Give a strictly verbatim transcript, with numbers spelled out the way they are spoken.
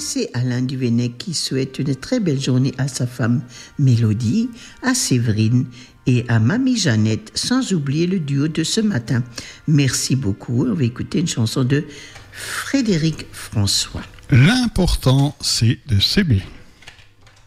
c'est Alain Duvenec qui souhaite une très belle journée à sa femme Mélodie, à Séverine et à Mamie Jeannette, sans oublier le duo de ce matin. Merci beaucoup. On va écouter une chanson de Frédéric François. L'important, c'est de s'aimer.